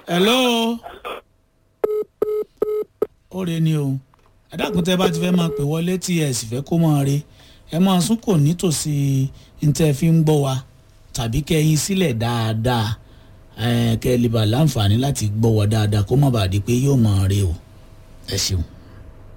hello oore ni o adákùn tẹ́ bá ti fẹ́ máa pè wọlé tí ẹ sì fẹ́ kó máa re ẹ máa sún kò nítòsí ntẹ́ fi ń gbọ́ wa tàbí kẹ́yìn sílẹ̀ dáadáa kẹ́ ẹ lè bá láǹfààní láti gbọ́ wa dáadáa kó má bàa di pé yóò máa re o ẹ ṣeun.